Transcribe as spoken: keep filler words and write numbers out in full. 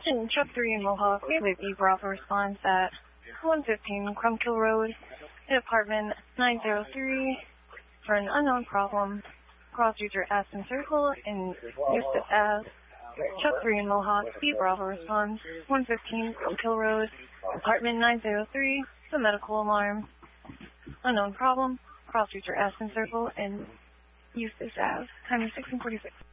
In Truck three in Mohawk, we have a B Bravo response at one fifteen Crumpkill Road in apartment nine oh three for an unknown problem. Cross user Aston Circle in Eustace Ave. Truck three in Mohawk, B Bravo response, one fifteen Crumpkill Road, apartment nine oh three, the medical alarm. Unknown problem. Cross user Aston Circle in Eustace Ave. Time is six and forty-six.